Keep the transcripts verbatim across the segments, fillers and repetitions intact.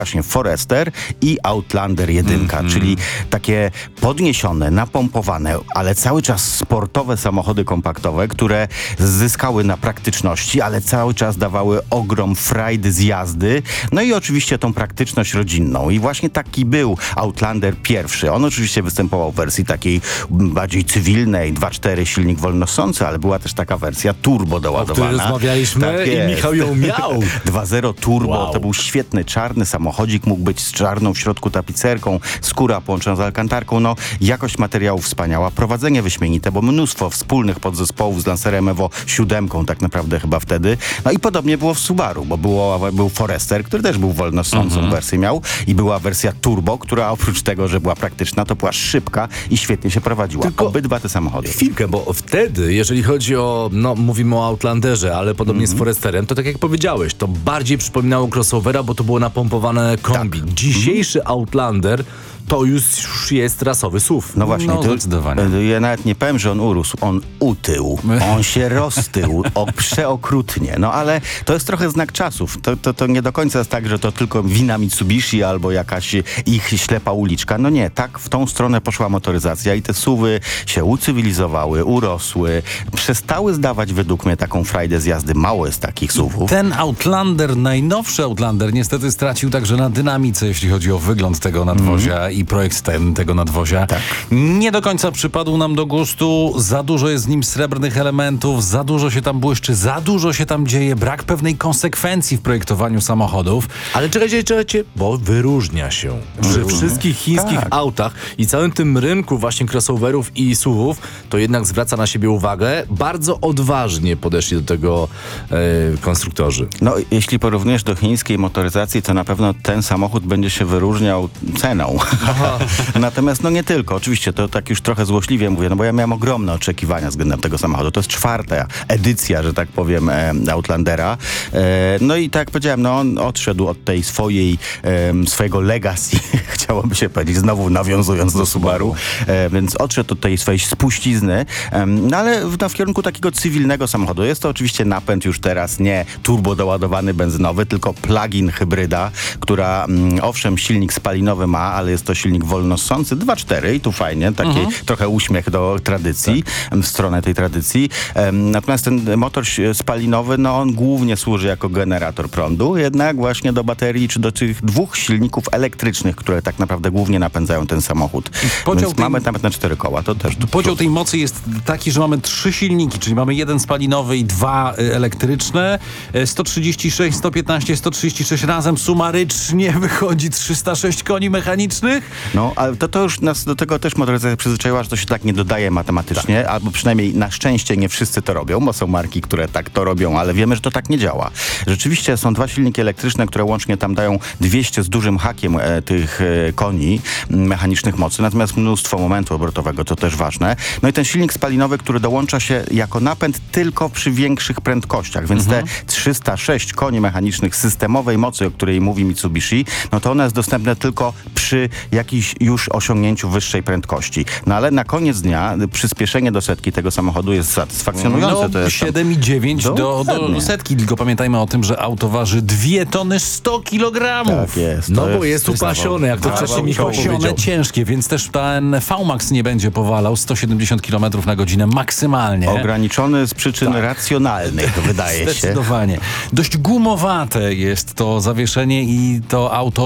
właśnie Forester i Outlander jeden, mm-hmm. czyli takie podniesione, napompowane, ale cały czas sportowe samochody kompaktowe, które zyskały na praktyczności, ale cały czas dawały ogrom frajdy z jazdy. No i oczywiście tą praktyczność rodzinną. I właśnie taki był Outlander pierwszy. On oczywiście występował w wersji takiej bardziej cywilnej, dwa cztery silnik wolnossący, ale była też taka wersja turbo doładowana. O której rozmawialiśmy tak i Michał ją miał. dwa zero turbo, wow. To był świetny, czarny samochodzik, mógł być z czarną w środku tapicerką, skóra połączona z alkantarką, no jakość materiału wspaniała, prowadzenie wyśmienite, bo mnóstwo wspólnych podzespołów z Lancerem Evo siedem tak naprawdę chyba wtedy. No i podobnie było w Subaru, bo było, był Forester, który też był wolnossącą mhm. wersję miał i była wersja turbo, która oprócz tego, że była praktyczna, to była szybka i świetnie się prowadziła. Tylko obydwa te samochody. Chwilkę, bo wtedy, jeżeli chodzi o, no mówimy o Outlanderze, ale podobnie mm-hmm. z Foresterem, to tak jak powiedziałeś, to bardziej przypominało crossovera, bo to było napompowane kombi. Tak. Dzisiejszy mm-hmm. Outlander to już jest rasowy S U V. No właśnie, no, to, zdecydowanie. Ja nawet nie powiem, że on urósł, on utył. On się roztył o, przeokrutnie. No ale to jest trochę znak czasów. To, to, to nie do końca jest tak, że to tylko wina Mitsubishi albo jakaś ich ślepa uliczka. No nie, tak w tą stronę poszła motoryzacja i te S U V-y się ucywilizowały, urosły, przestały zdawać według mnie taką frajdę z jazdy. Mało jest takich S U V-ów. Ten Outlander, najnowszy Outlander niestety stracił także na dynamice, jeśli chodzi o wygląd tego nadwozia mm. i projekt ten, tego nadwozia. Tak. Nie do końca przypadł nam do gustu. Za dużo jest z nim srebrnych elementów, za dużo się tam błyszczy, za dużo się tam dzieje, brak pewnej konsekwencji w projektowaniu samochodów. Ale czekajcie, czekajcie, bo wyróżnia się. Przy mm. wszystkich chińskich tak. autach i całym tym rynku właśnie crossoverów i S U V-ów, to jednak zwraca na siebie uwagę. Bardzo odważnie podeszli do tego e, konstruktorzy. No, jeśli porównujesz do chińskiej motoryzacji, to na pewno ten samochód będzie się wyróżniał ceną. Natomiast no nie tylko. Oczywiście to tak już trochę złośliwie mówię, no bo ja miałem ogromne oczekiwania względem tego samochodu. To jest czwarta edycja, że tak powiem, e, Outlandera. E, no i tak jak powiedziałem, no on odszedł od tej swojej, e, swojego legacy, chciałoby się powiedzieć, znowu nawiązując do Subaru, e, więc odszedł od tej swojej spuścizny, e, no ale w, no, w kierunku takiego cywilnego samochodu. Jest to oczywiście napęd już teraz nie turbo doładowany benzynowy, tylko plug-in hybryda, która mm, owszem silnik spalinowy ma, ale jest to silnik wolnossący, dwa cztery i tu fajnie, taki mhm. trochę uśmiech do tradycji, tak. w stronę tej tradycji. Um, natomiast ten motor spalinowy, no on głównie służy jako generator prądu, jednak właśnie do baterii, czy do tych dwóch silników elektrycznych, które tak naprawdę głównie napędzają ten samochód. Podział Więc tej... mamy nawet na cztery koła, to też... Podział tej mocy jest taki, że mamy trzy silniki, czyli mamy jeden spalinowy i dwa y, elektryczne. sto trzydzieści sześć, sto piętnaście, sto trzydzieści sześć razem sumarycznie wychodzi trzysta sześć koni mechanicznych. No, ale to, to już nas do tego też motoryzacja przyzwyczaiła, że to się tak nie dodaje matematycznie, tak. albo przynajmniej na szczęście nie wszyscy to robią, bo są marki, które tak to robią, ale wiemy, że to tak nie działa. Rzeczywiście są dwa silniki elektryczne, które łącznie tam dają dwieście z dużym hakiem e, tych e, koni m, mechanicznych mocy, natomiast mnóstwo momentu obrotowego, to też ważne. No i ten silnik spalinowy, który dołącza się jako napęd tylko przy większych prędkościach, więc mhm. te trzysta sześć koni mechanicznych systemowej mocy, o której mówi Mitsubishi, no to ona jest dostępna tylko przy jakiejś już osiągnięciu wyższej prędkości. No ale na koniec dnia przyspieszenie do setki tego samochodu jest satysfakcjonujące. No, to jest siedem i dziewięć do, do, do setki, tylko pamiętajmy o tym, że auto waży dwie tony sto kilogramów. Tak jest. No jest, bo jest upasione, jak to wcześniej Michał powiedział. Upasione, ciężkie, więc też ten V-Max nie będzie powalał sto siedemdziesiąt kilometrów na godzinę maksymalnie. Ograniczony z przyczyn tak. racjonalnych, wydaje się. Zdecydowanie. Dość gumowate jest to zawieszenie i to auto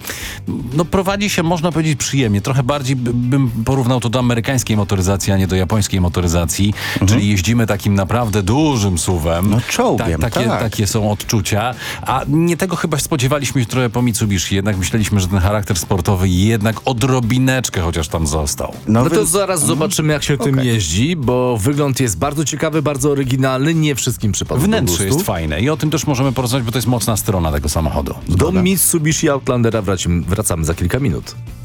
no prowadzi się, można powiedzieć, przyjemnie. Trochę bardziej bym porównał to do amerykańskiej motoryzacji, a nie do japońskiej motoryzacji. Mhm. Czyli jeździmy takim naprawdę dużym S U V-em. No czołgiem, Ta, takie, tak. takie są odczucia. A nie tego chyba spodziewaliśmy się trochę po Mitsubishi. Jednak myśleliśmy, że ten charakter sportowy jednak odrobineczkę chociaż tam został. No, no to wy... zaraz mhm. zobaczymy, jak się okay. tym jeździ, bo wygląd jest bardzo ciekawy, bardzo oryginalny. Nie wszystkim przypadku. Wnętrze jest fajne i o tym też możemy porozmawiać, bo to jest mocna strona tego samochodu. Do Mitsubishi Outlandera wracamy, wracamy za kilka minut.